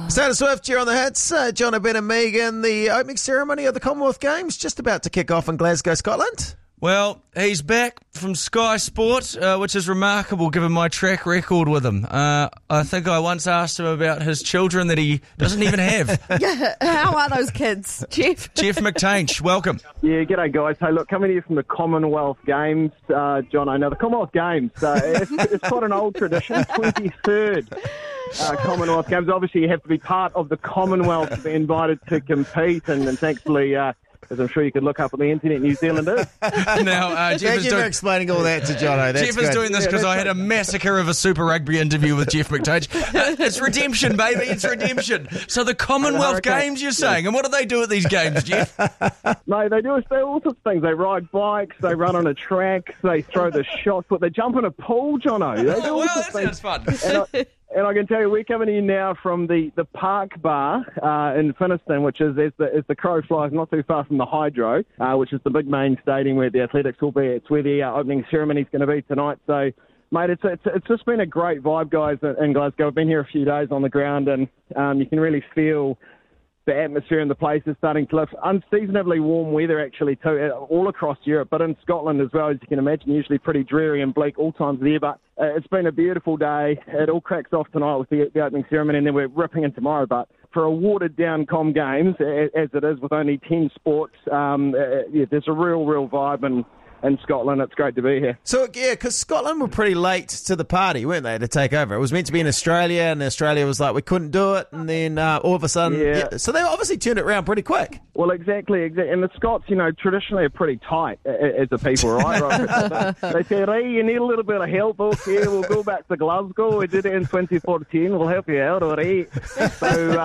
Taylor Swift, you're on the hits. John, Ben and Megan, the opening ceremony of the Commonwealth Games just about to kick off in Glasgow, Scotland. Well, he's back from Sky Sport, which is remarkable given my track record with him. I think I once asked him about his children that he doesn't even have. Yeah, how are those kids, Jeff? Jeff McTainch, welcome. Yeah, g'day guys. Hey, look, coming here from the Commonwealth Games, John, I know the Commonwealth Games, it's quite an old tradition, 23rd Commonwealth Games. Obviously, you have to be part of the Commonwealth to be invited to compete, and thankfully, as I'm sure you could look up on the internet, New Zealand is. Now, Jeff Thank is you for doing... explaining all that to Jono. That's Jeff is good. doing this because I had a massacre of a Super Rugby interview with Jeff McTainch. It's redemption, baby. It's redemption. So the Commonwealth Games, you're saying. And what do they do at these games, Jeff? No, they do all sorts of things. They ride bikes, they run on a track, they throw the shot put, they jump in a pool, Jono. They do all Well, sorts that of things. sounds fun. And I can tell you, we're coming in now from the Park Bar in Finnieston, which is, as the crow flies, not too far from the Hydro, which is the big main stadium where the athletics will be. It's where the opening ceremony is going to be tonight. So, mate, it's just been a great vibe, guys, in Glasgow. I've been here a few days on the ground, and you can really feel the atmosphere in the place is starting to lift. Unseasonably warm weather, actually, too, all across Europe, but in Scotland as well, as you can imagine, of pretty dreary and bleak all times of the year. But it's been a beautiful day. It all cracks off tonight with the opening ceremony, and then we're ripping in tomorrow. But for a watered-down Com Games, as it is with only 10 sports, there's a real vibe, and in Scotland, it's great to be here. So, yeah, because Scotland were pretty late to the party, weren't they, to take over? It was meant to be in Australia, and Australia was like, we couldn't do it, and then all of a sudden... Yeah. So they obviously turned it around pretty quick. Well, exactly. And the Scots, traditionally are pretty tight as a people, right? They say, hey, you need a little bit of help, okay, we'll go back to Glasgow. We did it in 2014, we'll help you out, all right? So...